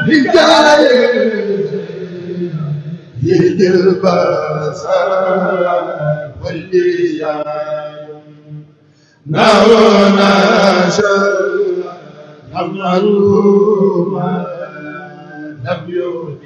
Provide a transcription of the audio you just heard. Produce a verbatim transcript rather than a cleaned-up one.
هداية يهدي البصر والإيام نهونا شر المظلوم لم يهدي